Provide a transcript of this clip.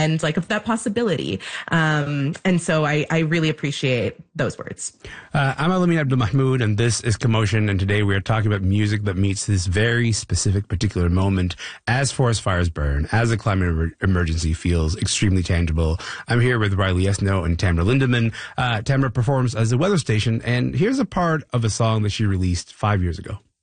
and like of that possibility. And so I really appreciate those words. I'm Alamin Abdul Mahmoud, and this is Commotion. And today we are talking about music that meets this very specific particular moment as forest fires burn, as the climate emergency feels extremely tangible. I'm here with Riley Esno and Tamara Lindemann. Tamara performs as a weather station, and here's a part of a song that she released 5 years ago.